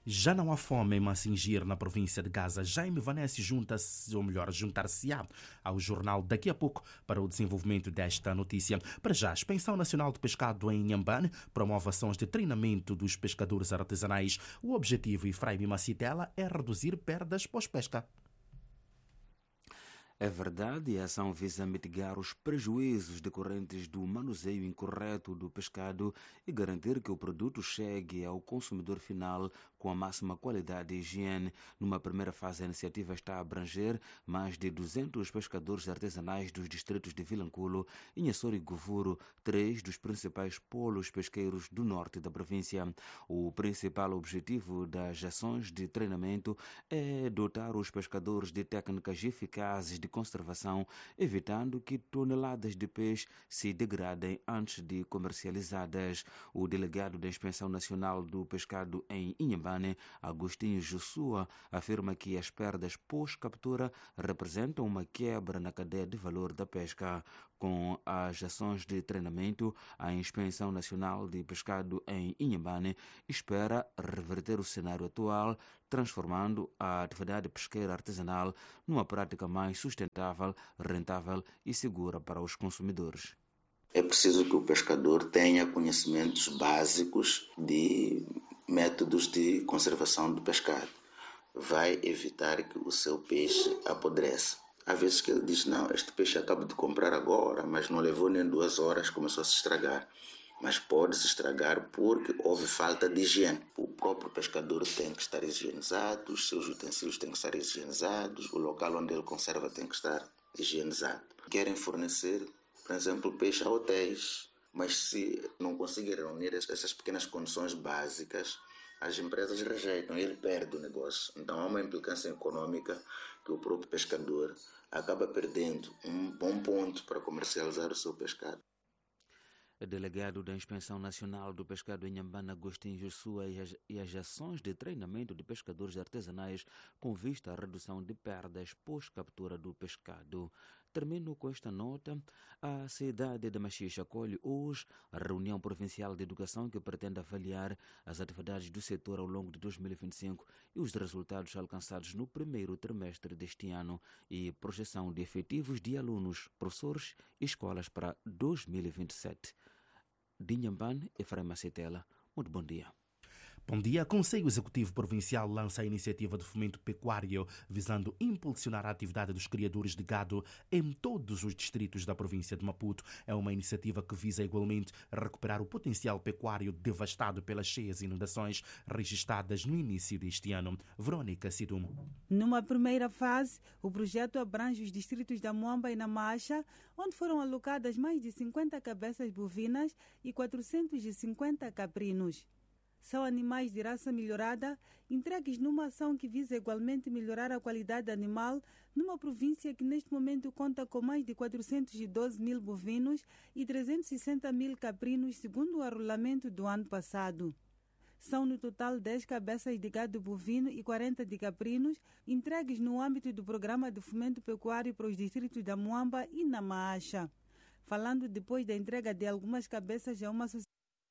Já não há fome em Massingir, na província de Gaza. Jaime Vanessa junta-se, ou melhor, juntar-se-á ao jornal daqui a pouco para o desenvolvimento desta notícia. Para já, a Inspeção Nacional de Pescado em Inhambane promove ações de treinamento dos pescadores artesanais. O objetivo, Efraim Macitela, é reduzir perdas pós-pesca. É verdade, a ação visa mitigar os prejuízos decorrentes do manuseio incorreto do pescado e garantir que o produto chegue ao consumidor final com a máxima qualidade e higiene. Numa primeira fase, a iniciativa está a abranger mais de 200 pescadores artesanais dos distritos de Vilanculo, Inhaçor e Govuro, três dos principais polos pesqueiros do norte da província. O principal objetivo das ações de treinamento é dotar os pescadores de técnicas eficazes de conservação, evitando que toneladas de peixe se degradem antes de comercializadas. O delegado da Inspeção Nacional do Pescado em Inhambane, Agostinho Jossua, afirma que as perdas pós-captura representam uma quebra na cadeia de valor da pesca. Com as ações de treinamento, a Inspeção Nacional de Pescado em Inhambane espera reverter o cenário atual, transformando a atividade pesqueira artesanal numa prática mais sustentável, rentável e segura para os consumidores. É preciso que o pescador tenha conhecimentos básicos de métodos de conservação do pescado. Vai evitar que o seu peixe apodreça. Há vezes que ele diz, não, este peixe acabo de comprar agora, mas não levou nem 2 horas, começou a se estragar. Mas pode se estragar porque houve falta de higiene. O próprio pescador tem que estar higienizado, os seus utensílios têm que estar higienizados, o local onde ele conserva tem que estar higienizado. Querem fornecer, por exemplo, peixe a hotéis, mas se não conseguirem reunir essas pequenas condições básicas, as empresas rejeitam e ele perde o negócio. Então há uma implicância econômica que o próprio pescador acaba perdendo um bom ponto para comercializar o seu pescado. O delegado da Inspeção Nacional do Pescado em Inhambane, Agostinho Jossua, e as ações de treinamento de pescadores artesanais com vista à redução de perdas pós-captura do pescado. Termino com esta nota. A cidade de Machixe acolhe hoje a reunião provincial de educação que pretende avaliar as atividades do setor ao longo de 2025 e os resultados alcançados no primeiro trimestre deste ano e projeção de efetivos de alunos, professores e escolas para 2027. De Inhambane, Efraim Macitela. Muito bom dia. Bom dia. O Conselho Executivo Provincial lança a iniciativa de fomento pecuário visando impulsionar a atividade dos criadores de gado em todos os distritos da província de Maputo. É uma iniciativa que visa igualmente recuperar o potencial pecuário devastado pelas cheias e inundações registradas no início deste ano. Verônica Sidum. Numa primeira fase, o projeto abrange os distritos da Moamba e Namacha, onde foram alocadas mais de 50 cabeças bovinas e 450 caprinos. São animais de raça melhorada, entregues numa ação que visa igualmente melhorar a qualidade animal numa província que neste momento conta com mais de 412 mil bovinos e 360 mil caprinos, segundo o arrolamento do ano passado. São no total 10 cabeças de gado bovino e 40 de caprinos, entregues no âmbito do Programa de Fomento Pecuário para os distritos da Moamba e Namacha. Falando depois da entrega de algumas cabeças a uma sociedade,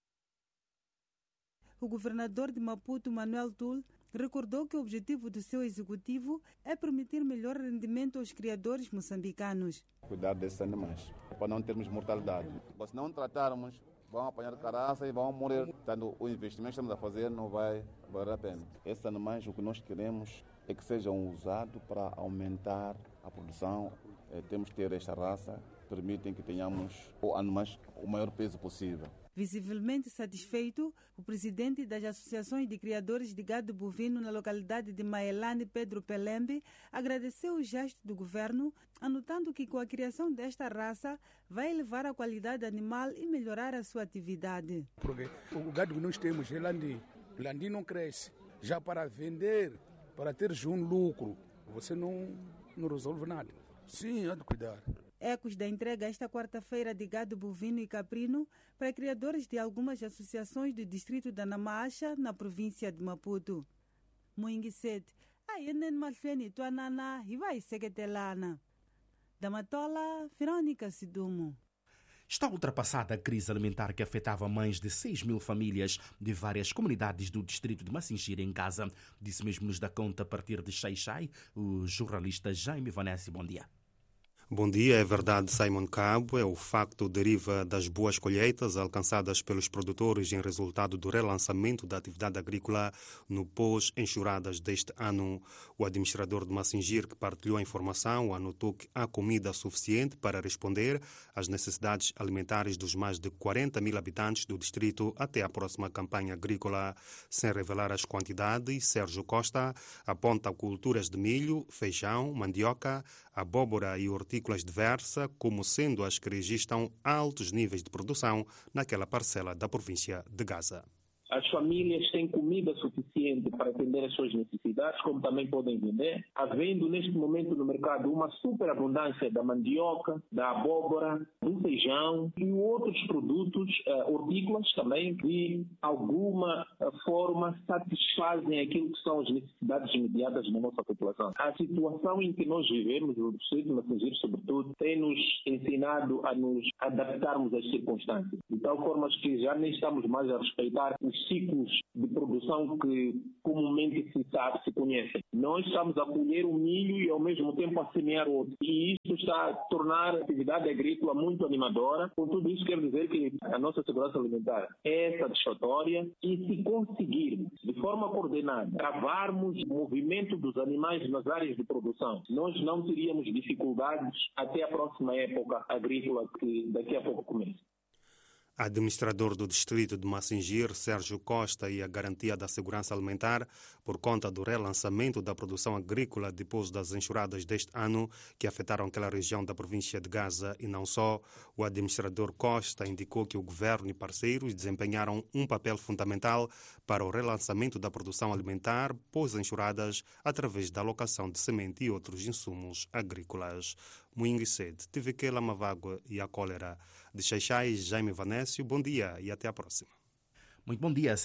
o governador de Maputo, Manuel Tul, recordou que o objetivo do seu executivo é permitir melhor rendimento aos criadores moçambicanos. Cuidar desses animais, para não termos mortalidade. Se não tratarmos, vão apanhar caraça e vão morrer. Portanto, o investimento que estamos a fazer não vai valer a pena. Esses animais, o que nós queremos é que sejam usados para aumentar a produção. Temos que ter esta raça, permitem que tenhamos animais com o maior peso possível. Visivelmente satisfeito, o presidente das associações de criadores de gado bovino na localidade de Maelane, Pedro Pelembe, agradeceu o gesto do governo, anotando que com a criação desta raça vai elevar a qualidade animal e melhorar a sua atividade. Porque o gado que nós temos é landi. Landi não cresce. Já para vender, para ter um lucro, você não resolve nada. Sim, há de cuidar. Ecos da entrega esta quarta-feira de gado bovino e caprino para criadores de algumas associações do distrito da Namacha, na província de Maputo. Muinguisete, ayenen malfeni tuanana e vai sequetelana. Da Matola, Verônica Sidumo. Está ultrapassada a crise alimentar que afetava mais de 6 mil famílias de várias comunidades do distrito de Massingir, em Gaza. Disse mesmo-nos da conta a partir de Xai-Xai, o jornalista Jaime Vanessa. Bom dia. Bom dia, é verdade, Simon Cabo. O facto deriva das boas colheitas alcançadas pelos produtores em resultado do relançamento da atividade agrícola no pós-enxurradas deste ano. O administrador de Massingir, que partilhou a informação, anotou que há comida suficiente para responder às necessidades alimentares dos mais de 40 mil habitantes do distrito até a próxima campanha agrícola. Sem revelar as quantidades, Sérgio Costa aponta culturas de milho, feijão, mandioca, abóbora e hortícolas diversas como sendo as que registram altos níveis de produção naquela parcela da província de Gaza. As famílias têm comida suficiente para atender as suas necessidades, como também podem vender, havendo neste momento no mercado uma superabundância da mandioca, da abóbora, do feijão e outros produtos hortícolas também, de alguma forma satisfazem aquilo que são as necessidades imediatas da nossa população. A situação em que nós vivemos, o distrito de Massingir sobretudo, tem nos ensinado a nos adaptarmos às circunstâncias, de tal forma que já nem estamos mais a respeitar os ciclos de produção que comumente se conhecem. Nós estamos a colher o milho e ao mesmo tempo a semear outro. E isso está a tornar a atividade agrícola muito animadora. Com tudo isso quer dizer que a nossa segurança alimentar é satisfatória e se conseguirmos, de forma coordenada, travarmos o movimento dos animais nas áreas de produção, nós não teríamos dificuldades até a próxima época agrícola que daqui a pouco começa. Administrador do distrito de Massingir, Sérgio Costa, e a garantia da segurança alimentar por conta do relançamento da produção agrícola depois das enxurradas deste ano que afetaram aquela região da província de Gaza e não só. O administrador Costa indicou que o governo e parceiros desempenharam um papel fundamental para o relançamento da produção alimentar pós-enxurradas através da alocação de semente e outros insumos agrícolas. Moinho e Sede, TVQ Lamavagua e a Cólera. De Xai-Xai, Jaime Vanessa, bom dia e até a próxima. Muito bom dia,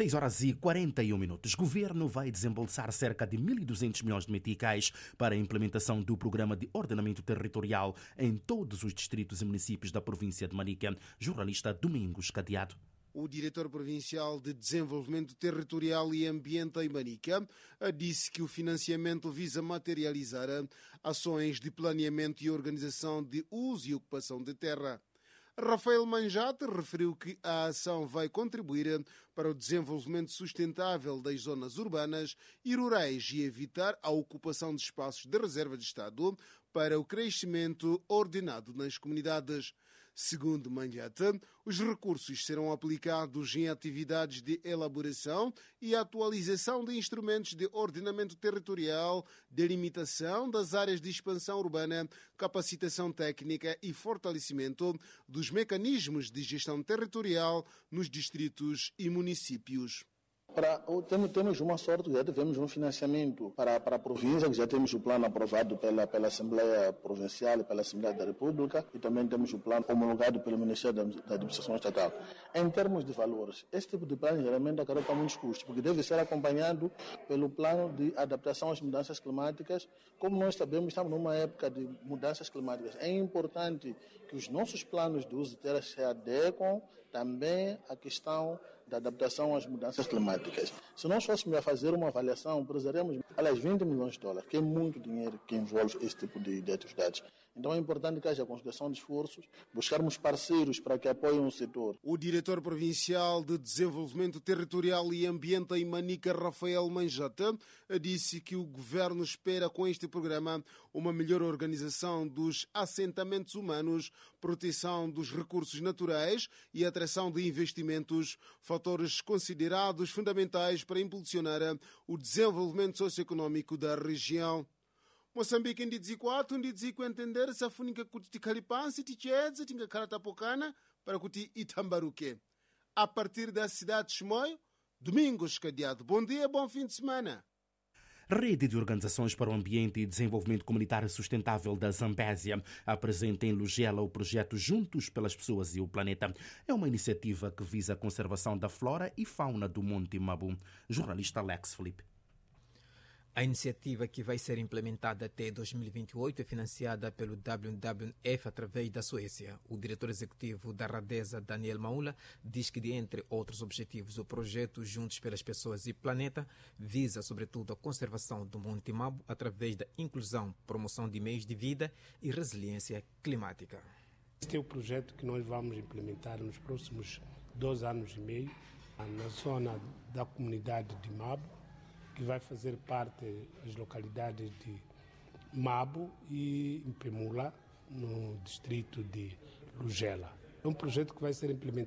6h41. O governo vai desembolsar cerca de 1.200 milhões de meticais para a implementação do programa de ordenamento territorial em todos os distritos e municípios da província de Manica. Jornalista Domingos Cadeado. O diretor provincial de Desenvolvimento Territorial e Ambiente em Manica disse que o financiamento visa materializar ações de planeamento e organização de uso e ocupação de terra. Rafael Manjate referiu que a ação vai contribuir para o desenvolvimento sustentável das zonas urbanas e rurais e evitar a ocupação de espaços de reserva de Estado para o crescimento ordenado nas comunidades. Segundo Manjate, os recursos serão aplicados em atividades de elaboração e atualização de instrumentos de ordenamento territorial, delimitação das áreas de expansão urbana, capacitação técnica e fortalecimento dos mecanismos de gestão territorial nos distritos e municípios. Temos uma sorte, já tivemos um financiamento para a província, que já temos o plano aprovado pela Assembleia Provincial e pela Assembleia da República, e também temos o plano homologado pelo Ministério da Administração Estatal. Em termos de valores, este tipo de plano geralmente acarreta muitos custos, porque deve ser acompanhado pelo plano de adaptação às mudanças climáticas. Como nós sabemos, estamos numa época de mudanças climáticas. É importante que os nossos planos de uso de terra se adequem também à questão da adaptação às mudanças climáticas. Se nós fôssemos a fazer uma avaliação, precisaríamos de 20 milhões de dólares, que é muito dinheiro que envolve esse tipo de atividades. Então é importante que haja conjugação de esforços, buscarmos parceiros para que apoiem o setor. O diretor provincial de Desenvolvimento Territorial e Ambiente em Manica, Rafael Manjate, disse que o governo espera com este programa uma melhor organização dos assentamentos humanos, proteção dos recursos naturais e atração de investimentos, fatores considerados fundamentais para impulsionar o desenvolvimento socioeconômico da região. Moçambique em diziquatu, entender se a fúnica kuti tikalipansi tichedza tingakhala tapokana para kuti itambaruke. A partir da cidade de Chimoio, Domingos Cadeado. Bom dia, bom fim de semana. Rede de Organizações para o Ambiente e Desenvolvimento Comunitário Sustentável da Zambésia apresenta em Lugela o projeto Juntos pelas Pessoas e o Planeta. É uma iniciativa que visa a conservação da flora e fauna do Monte Mabu. Jornalista Alex Felipe. A iniciativa, que vai ser implementada até 2028, é financiada pelo WWF através da Suécia. O diretor executivo da Radesa, Daniel Maula, diz que, entre outros objetivos, o projeto Juntos pelas Pessoas e Planeta visa, sobretudo, a conservação do Monte Mabo através da inclusão, promoção de meios de vida e resiliência climática. Este é o projeto que nós vamos implementar nos próximos 2 anos e meio na zona da comunidade de Mabo, que vai fazer parte das localidades de Mabo e Impemula, no distrito de Lugela. É um projeto que vai ser implementado